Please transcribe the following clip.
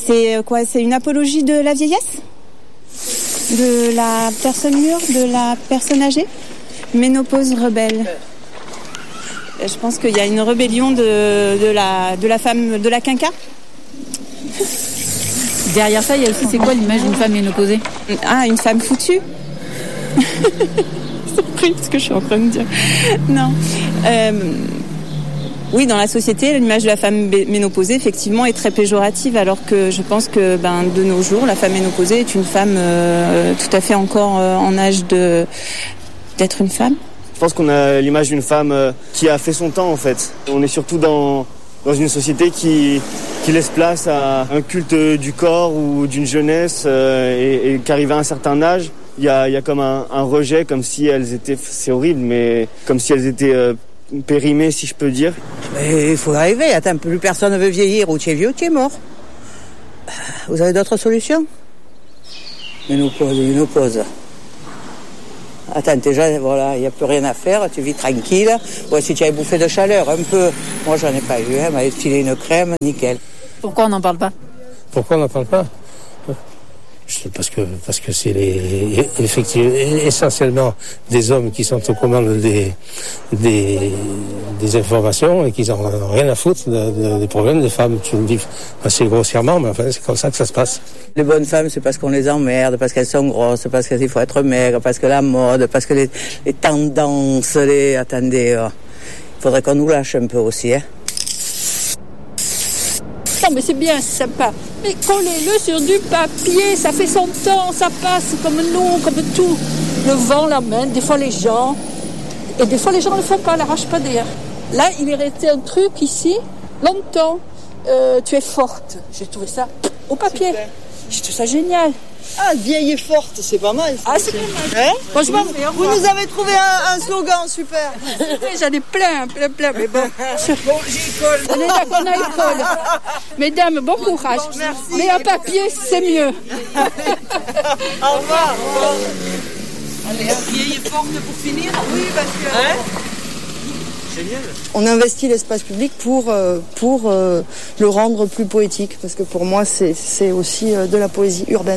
C'est quoi? C'est une apologie de la vieillesse? De la personne mûre? De la personne âgée? Ménopause rebelle. Je pense qu'il y a une rébellion de la femme, de la quinca. Derrière ça, il y a aussi, c'est quoi l'image d'une femme ménopausée? Ah, une femme foutue. C'est horrible ce que je suis en train de dire. Non. Oui, dans la société, l'image de la femme ménopausée, effectivement, est très péjorative, alors que je pense que de nos jours, la femme ménopausée est une femme tout à fait encore en âge d'être une femme. Je pense qu'on a l'image d'une femme qui a fait son temps, en fait. On est surtout dans une société qui laisse place à un culte du corps ou d'une jeunesse et qu'arrivé à un certain âge, il y a comme un rejet, comme si elles étaient, c'est horrible, mais comme si elles étaient périmées, si je peux dire. Mais il faut arriver. Attends, plus personne ne veut vieillir. Ou tu es vieux ou tu es mort. Vous avez d'autres solutions? Ménopause. Attends, déjà, voilà, il n'y a plus rien à faire, tu vis tranquille. Ouais, si tu avais bouffé de chaleur, un peu. Moi, j'en ai pas eu, elle m'avait filé une crème, nickel. Pourquoi on n'en parle pas? Pourquoi on n'en parle pas? Parce que c'est effectivement essentiellement des hommes qui sont aux commandes des informations et qui n'ont rien à foutre des problèmes des femmes. Tu me dis assez grossièrement, mais enfin c'est comme ça que ça se passe. Les bonnes femmes, c'est parce qu'on les emmerde, parce qu'elles sont grosses, parce qu'il faut être maigre, parce que la mode, parce que les tendances, attendez, il faudrait qu'on nous lâche un peu aussi, hein. Non, mais c'est bien sympa. Mais collez-le sur du papier, ça fait son temps, ça passe comme nous, comme tout. Le vent l'amène, des fois les gens, et des fois les gens ne le font pas, l'arrachent pas d'ailleurs. Là, il est resté un truc ici, longtemps. Tu es forte. J'ai trouvé ça au papier. Super. J'ai trouvé ça génial. Ah, vieille et forte, c'est pas mal. Ah, c'est pas mal. Hein? Franchement, vous nous avez trouvé un slogan, super. J'en ai plein, mais bon. Bon, j'école. On est là qu'on a école. Mesdames, bon courage. Merci. Mais un papier, c'est mieux. Au revoir. Allez, vieille et forte pour finir. Oui, parce que... Hein? Génial. On investit l'espace public pour le rendre plus poétique, parce que pour moi, c'est aussi de la poésie urbaine.